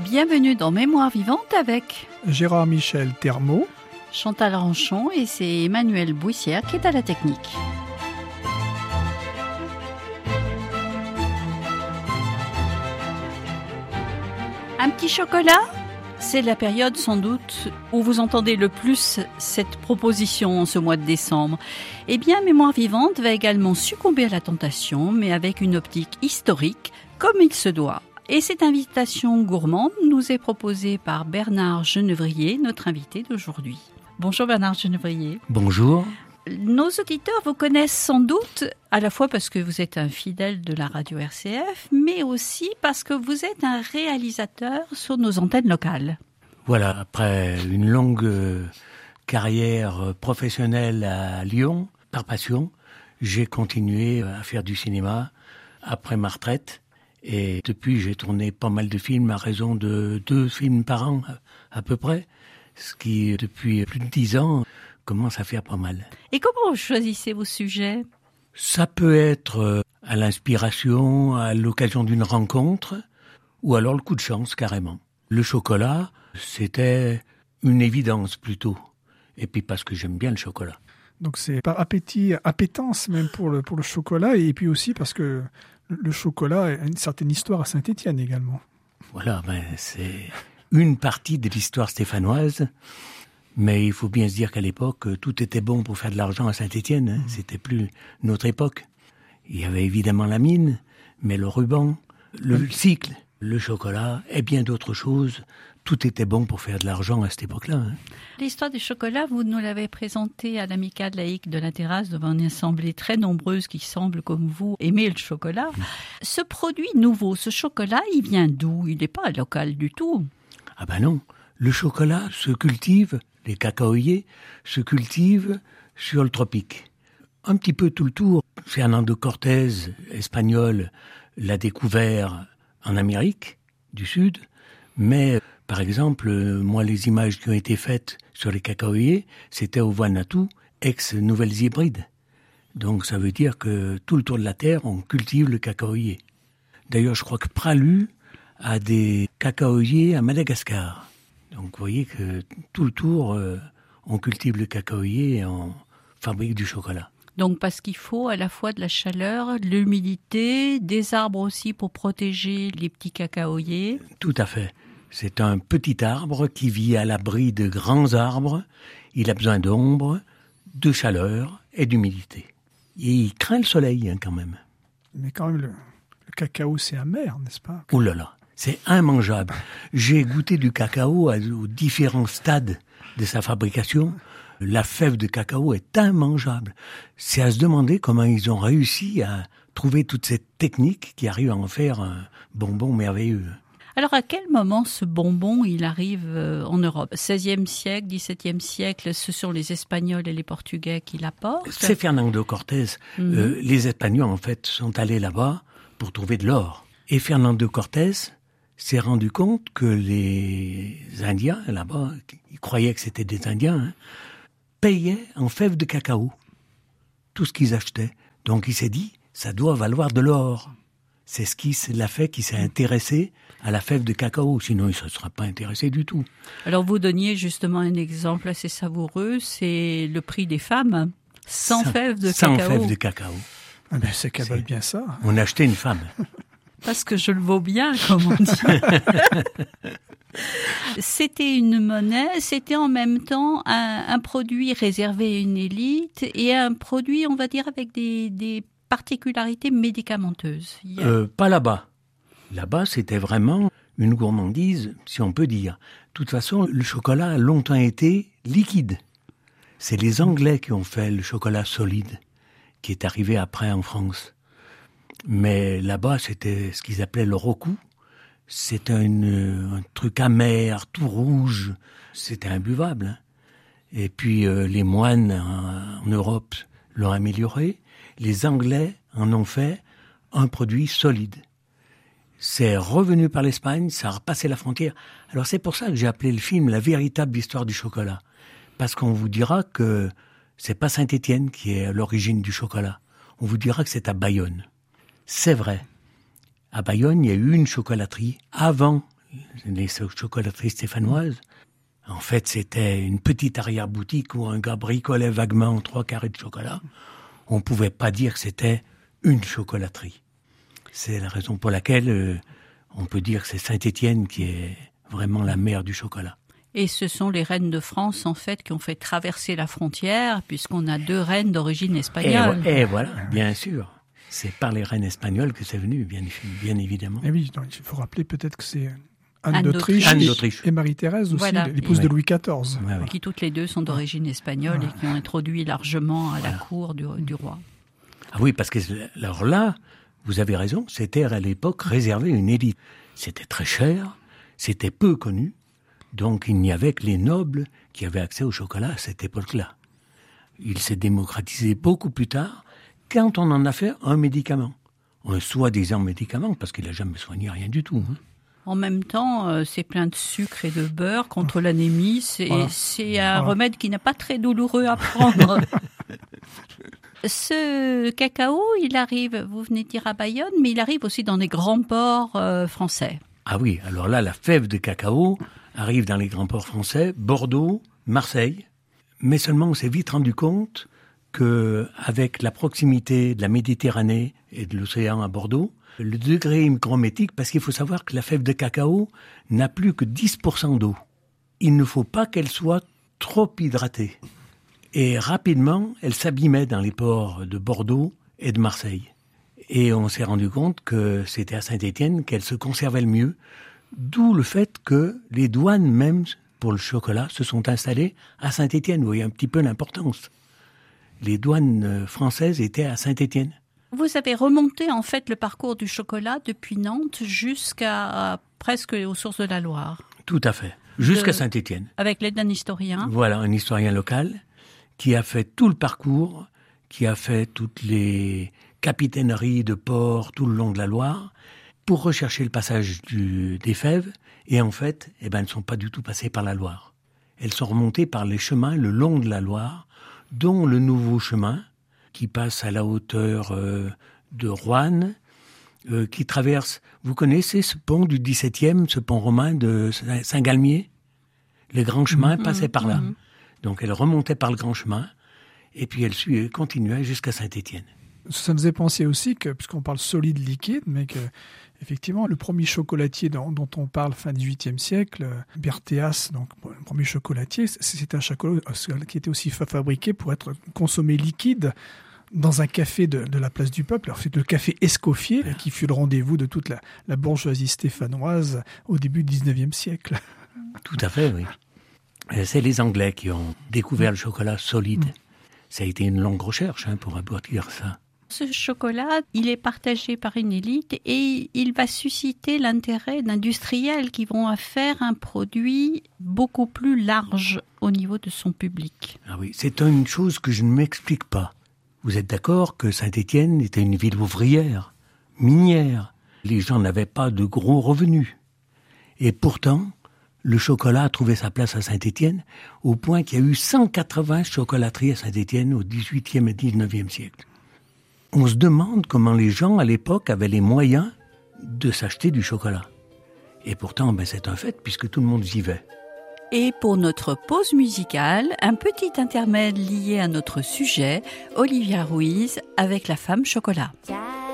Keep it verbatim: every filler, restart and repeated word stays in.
Bienvenue dans Mémoire vivante avec Gérard Michel Thermeau, Chantal Ranchon et c'est Emmanuel Bouissière qui est à la technique. Un petit chocolat ? C'est la période sans doute où vous entendez le plus cette proposition en ce mois de décembre. Eh bien, Mémoire vivante va également succomber à la tentation, mais avec une optique historique, comme il se doit. Et cette invitation gourmande nous est proposée par Bernard Genevrier, notre invité d'aujourd'hui. Bonjour Bernard Genevrier. Bonjour. Nos auditeurs vous connaissent sans doute, à la fois parce que vous êtes un fidèle de la radio R C F, mais aussi parce que vous êtes un réalisateur sur nos antennes locales. Voilà, après une longue carrière professionnelle à Lyon, par passion, j'ai continué à faire du cinéma après ma retraite. Et depuis, j'ai tourné pas mal de films à raison de deux films par an, à peu près. Ce qui, depuis plus de dix ans, commence à faire pas mal. Et comment vous choisissez vos sujets ? Ça peut être à l'inspiration, à l'occasion d'une rencontre, ou alors le coup de chance, carrément. Le chocolat, c'était une évidence plutôt. Et puis parce que j'aime bien le chocolat. Donc c'est par appétit, appétence même pour le, pour le chocolat, et puis aussi parce que le chocolat a une certaine histoire à Saint-Étienne également. Voilà, ben c'est une partie de l'histoire stéphanoise, mais il faut bien se dire qu'à l'époque, tout était bon pour faire de l'argent à Saint-Étienne. Hein. Mmh. C'était plus notre époque. Il y avait évidemment la mine, mais le ruban, le mmh. cycle, le chocolat et bien d'autres choses. Tout était bon pour faire de l'argent à cette époque-là. Hein. L'histoire du chocolat, vous nous l'avez présentée à l'amicale laïque de la terrasse devant une assemblée très nombreuse qui semble, comme vous, aimer le chocolat. Mmh. Ce produit nouveau, ce chocolat, il vient d'où ? Il n'est pas local du tout. Ah ben non, le chocolat se cultive, les cacaoyers se cultivent sur le tropique. Un petit peu tout le tour. Fernando Cortés, espagnol, l'a découvert en Amérique du Sud, mais... Par exemple, moi, les images qui ont été faites sur les cacaoyers, c'était au Vanuatu, ex-Nouvelles Hébrides. Donc, ça veut dire que tout le tour de la Terre, on cultive le cacaoyer. D'ailleurs, je crois que Pralu a des cacaoyers à Madagascar. Donc, vous voyez que tout le tour, euh, on cultive le cacaoyer et on fabrique du chocolat. Donc, parce qu'il faut à la fois de la chaleur, de l'humidité, des arbres aussi pour protéger les petits cacaoyers. Tout à fait. C'est un petit arbre qui vit à l'abri de grands arbres. Il a besoin d'ombre, de chaleur et d'humidité. Et il craint le soleil hein, quand même. Mais quand même, le, le cacao, c'est amer, n'est-ce pas ? Oh là là, c'est immangeable. J'ai goûté du cacao à, aux différents stades de sa fabrication. La fève de cacao est immangeable. C'est à se demander comment ils ont réussi à trouver toute cette technique qui arrive à en faire un bonbon merveilleux. Alors, à quel moment ce bonbon, il arrive en Europe ? seizième siècle, dix-septième siècle, ce sont les Espagnols et les Portugais qui l'apportent ? C'est Fernando Cortés. Mm-hmm. Euh, les Espagnols, en fait, sont allés là-bas pour trouver de l'or. Et Fernando Cortés s'est rendu compte que les Indiens, là-bas, ils croyaient que c'était des Indiens, hein, payaient en fèves de cacao tout ce qu'ils achetaient. Donc, il s'est dit, ça doit valoir de l'or. C'est ce qui l'a fait qu'il s'est intéressé à la fève de cacao, sinon il ne se sera pas intéressé du tout. Alors vous donniez justement un exemple assez savoureux, c'est le prix des femmes, sans fève de sans cacao. Sans fève de cacao. Ah ben c'est qu'elle valent bien ça. On achetait une femme. Parce que je le vaux bien, comme on dit. C'était une monnaie, c'était en même temps un, un produit réservé à une élite et un produit, on va dire, avec des... des particularité médicamenteuse. A... Euh, pas là-bas. Là-bas, c'était vraiment une gourmandise, si on peut dire. De toute façon, le chocolat a longtemps été liquide. C'est les Anglais qui ont fait le chocolat solide, qui est arrivé après en France. Mais là-bas, c'était ce qu'ils appelaient le roku. C'était une, un truc amer, tout rouge. C'était imbuvable. Hein. Et puis, euh, les moines en, en Europe l'ont amélioré. Les Anglais en ont fait un produit solide. C'est revenu par l'Espagne, ça a repassé la frontière. Alors c'est pour ça que j'ai appelé le film « La véritable histoire du chocolat ». Parce qu'on vous dira que c'est pas Saint-Étienne qui est à l'origine du chocolat. On vous dira que c'est à Bayonne. C'est vrai. À Bayonne, il y a eu une chocolaterie avant les chocolateries stéphanoises. En fait, c'était une petite arrière-boutique où un gars bricolait vaguement trois carrés de chocolat. On ne pouvait pas dire que c'était une chocolaterie. C'est la raison pour laquelle euh, on peut dire que c'est Saint-Étienne qui est vraiment la mère du chocolat. Et ce sont les reines de France, en fait, qui ont fait traverser la frontière, puisqu'on a deux reines d'origine espagnole. Et, et voilà, bien sûr. C'est par les reines espagnoles que c'est venu, bien, bien évidemment. Et oui, donc, il faut rappeler peut-être que c'est Anne, Anne d'Autriche, Anne et, d'Autriche. et Marie-Thérèse aussi, Voilà. l'épouse Ouais. de Louis quatorze. Ouais, ouais. Qui toutes les deux sont d'origine espagnole Ouais. et qui ont introduit largement à la Voilà. cour du, du roi. Ah oui, parce que alors là, vous avez raison, c'était à l'époque réservé à une élite. C'était très cher, c'était peu connu, donc il n'y avait que les nobles qui avaient accès au chocolat à cette époque-là. Il s'est démocratisé beaucoup plus tard, quand on en a fait un médicament. Un soi-disant médicament, parce qu'il n'a jamais soigné rien du tout. Hein. En même temps, euh, c'est plein de sucre et de beurre contre l'anémie. C'est, Voilà. c'est un Voilà. remède qui n'est pas très douloureux à prendre. Ce cacao, il arrive, vous venez de dire à Bayonne, mais il arrive aussi dans les grands ports euh, français. Ah oui, alors là, la fève de cacao arrive dans les grands ports français, Bordeaux, Marseille. Mais seulement on s'est vite rendu compte que, avec la proximité de la Méditerranée et de l'océan à Bordeaux, le degré hygrométrique, parce qu'il faut savoir que la fève de cacao n'a plus que dix pour cent d'eau. Il ne faut pas qu'elle soit trop hydratée. Et rapidement, elle s'abîmait dans les ports de Bordeaux et de Marseille. Et on s'est rendu compte que c'était à Saint-Étienne qu'elle se conservait le mieux, d'où le fait que les douanes même pour le chocolat se sont installées à Saint-Étienne. Vous voyez un petit peu l'importance. Les douanes françaises étaient à Saint-Étienne. Vous avez remonté en fait le parcours du chocolat depuis Nantes jusqu'à presque aux sources de la Loire, Tout à fait. Jusqu'à De- Saint-Étienne. avec l'aide d'un historien. Voilà, un historien local qui a fait tout le parcours, qui a fait toutes les capitaineries de ports tout le long de la Loire pour rechercher le passage du, des fèves. Et en fait, eh ben, elles ne sont pas du tout passées par la Loire. Elles sont remontées par les chemins le long de la Loire, dont le nouveau chemin qui passe à la hauteur euh, de Roanne, euh, qui traverse... Vous connaissez ce pont du dix-septième, ce pont romain de Saint-Galmier ? Le grand chemin Mmh, passait par là. mmh. Donc elle remontait par le grand chemin, et puis elle suivait, continuait jusqu'à Saint-Étienne. Ça me faisait penser aussi que, puisqu'on parle solide liquide, mais que effectivement le premier chocolatier dont, dont on parle fin dix-huitième siècle, Berthéas, donc le premier chocolatier, c'était un chocolat qui était aussi fa- fabriqué pour être consommé liquide dans un café de, de la place du Peuple. Alors c'est le café Escoffier, qui fut le rendez-vous de toute la, la bourgeoisie stéphanoise au début du dix-neuvième siècle. Tout à fait, oui. C'est les Anglais qui ont découvert le chocolat solide. Ça a été une longue recherche hein, pour aboutir ça. Ce chocolat, il est partagé par une élite et il va susciter l'intérêt d'industriels qui vont faire un produit beaucoup plus large au niveau de son public. Ah oui, c'est une chose que je ne m'explique pas. Vous êtes d'accord que Saint-Étienne était une ville ouvrière, minière. Les gens n'avaient pas de gros revenus. Et pourtant, le chocolat a trouvé sa place à Saint-Étienne, au point qu'il y a eu cent quatre-vingts chocolateries à Saint-Étienne au dix-huitième et dix-neuvième siècle. On se demande comment les gens, à l'époque, avaient les moyens de s'acheter du chocolat. Et pourtant, ben, c'est un fait, puisque tout le monde vivait. Et pour notre pause musicale, un petit intermède lié à notre sujet, Olivia Ruiz avec La Femme Chocolat.